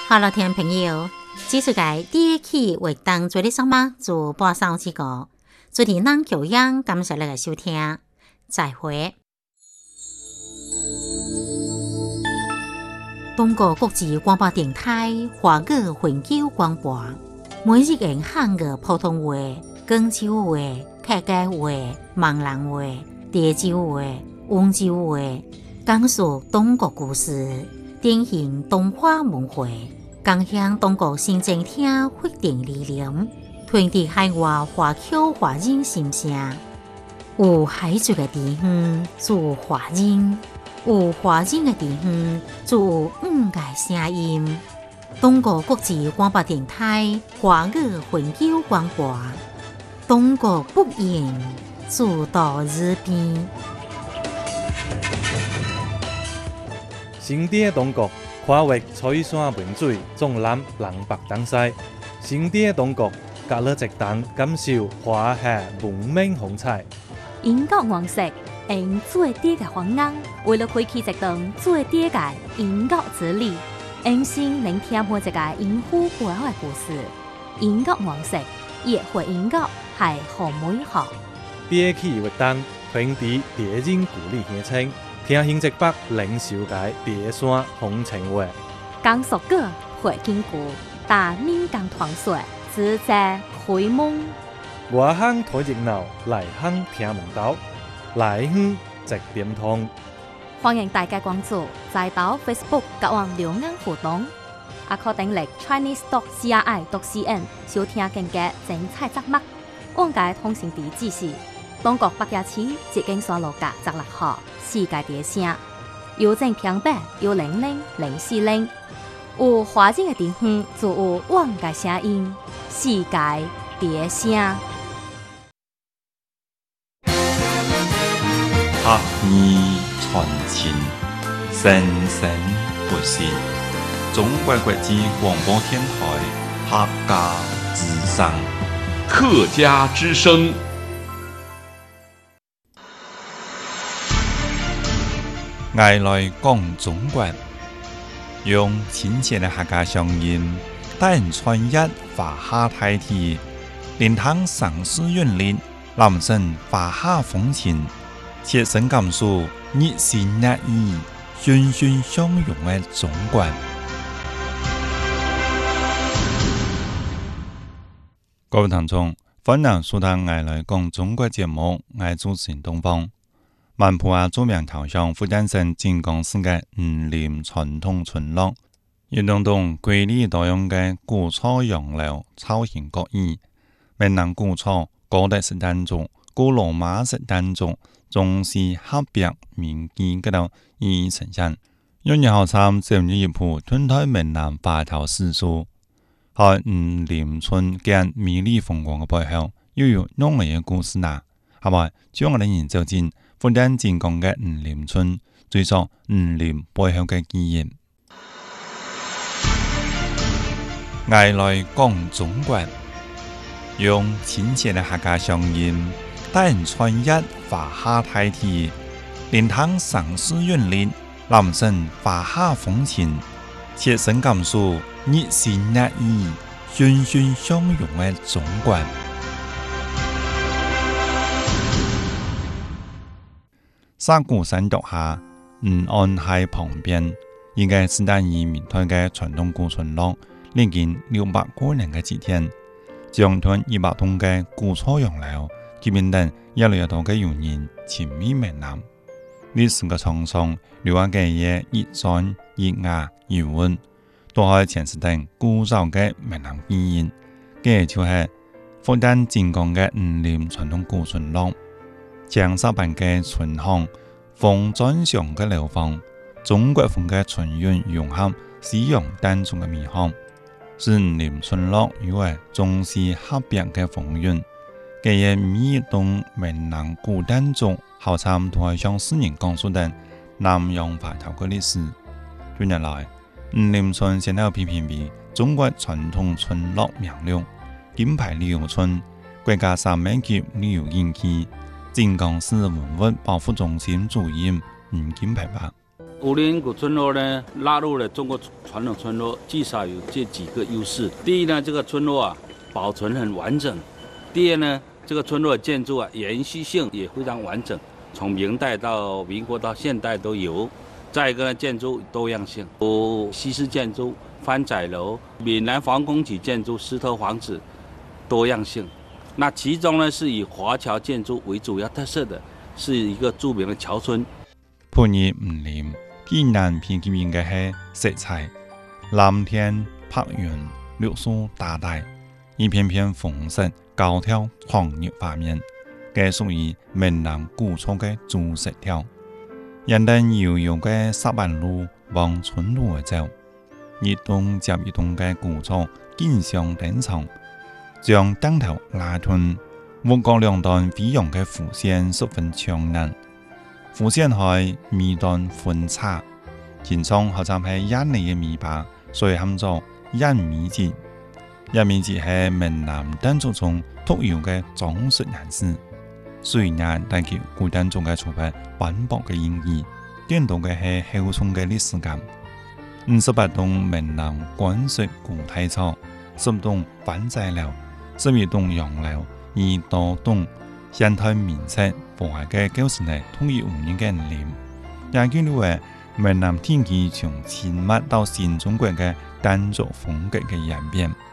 好了，听众朋友，这次嘅第一期活动做啲什么就播上去个，祝你能教养，感谢你嘅收听，再会。中国国际广播电台华语环球广播，每日用汉语普通话、广州话、客家话、闽南话、潮州话、温州话，讲述中国故事，典型东华文化，共享中国新政厅发展理念，传递海外华侨华人心声。有海族嘅地方就有华人，有华人嘅地方就有五个声音。中国国际广播电台华语环球广播，中国不言，主到日边。 新的中国跨越彩山文水，纵览南北东西。新的中国隔了一档，感受华夏文明风采。 英国王室用最低嘅方案，为了开启一档最低嘅英国之旅，用心聆听每一个英虎背后嘅故事。英国王室也会英国系好美好。 第一期活动传递地人故里乡亲，听新浙北领袖界第山风情话。 讲述个会经过大闽港团水，自在开蒙。 外乡睇热闹，内乡听门道，内乡直点通。 欢迎大家关注，在到 Facebook 甲网留言互动，也可订阅 chinese.cri.cn 收听更加精彩节目。往界通讯地址是中国北街市捷径山路甲16号世界第声，邮政平板100-040。有华人嘅地方就有往界声音，世界第声。 客意传情，生生不息。中国国际广播电台客家之声， 客家之声。 爱来讲中国，用亲切的客家乡音，带人穿越华夏大地，聆听城市韵律，人生华夏风情。切身感受热情热意、欣欣向荣的中国。各位聽眾，歡迎收聽愛來講中國節目，我主持人東方。萬浦亞著名頭像福建省靖港市嘅五林傳統村落，一棟棟瑰麗多樣嘅古草洋樓，草形各異。閩南古草、高德式單族、古羅馬式單族。中西合璧民間嗰度一一呈現，用日後參照入一部吞台閩南華頭史書，喺五林村間美麗風光嘅背後，又有濃濃嘅故事啦。係咪？將我哋研究進福建靖港嘅五林村，追溯五林背後嘅記憶。愛來講中國，用親切嘅客家鄉音。帶人穿越華夏大地，聆聽城市韻律，人生華夏風情，切身感受熱情熱意、欣欣向榮嘅中國。沙鼓山腳下，安海旁邊，一個是單以民推嘅傳統古村落，歷經600多年嘅祭典，將屯200棟嘅古草洋樓。佢面等越來越多嘅遊人親密閩南，歷史嘅滄桑，留下嘅嘢熱轉熱雅熱溫，都可以詮釋成古早嘅閩南語言。嘅就係福建靖港嘅五林傳統古村落，江沙版嘅村巷，風轉上嘅樓房，中國風嘅村韻融合西洋單族嘅美好，是五林村落有嘅中西合璧嘅風韻。嘅嘢每一棟閩南古單族後參都係向世人講述的南洋華僑嘅歷史。近年來，五林村先後被評為中國傳統村落名錄、金牌旅遊村、國家3年級旅遊景區、靖港市文物保護中心主任吳金培話： 武林古村落呢，纳入了中国传统村落，至少有这几个优势。第一呢，这个村落啊保存很完整；第二呢，这个村落的建筑啊延续性也非常完整，从明代到民国到现代都有。再一个呢，建筑多样性，有西式建筑、番仔楼、闽南皇宫级建筑、石头房子，多样性。那其中呢，是以华侨建筑为主要特色的，是一个著名的侨村。 普洱唔啉，既然偏見面嘅係色彩，藍天白雲、綠樹大大，一片片紅色高挑狂熱畫面，嘅屬於閩南古厝嘅主色調。人哋悠悠嘅石板路往村路而走，一棟接一棟嘅古厝競相登場，將燈頭拉斷，五角兩端飛揚嘅弧線十分搶眼。弧線係微段分叉，前窗好似係印尼嘅米巴，所以喊做印米字。印米字係閩南當族中特有嘅裝飾顏色。雖然但佢古當中嘅粗筆斑駁嘅意義，顛倒嘅係厚重嘅歷史感。58棟閩南官式古體厝，10棟番仔樓，11棟洋樓，2多棟現代名式破壞嘅90年統一5年嘅人臉，也見到嘅閩南天氣從前密到新中國嘅單族風格嘅演變。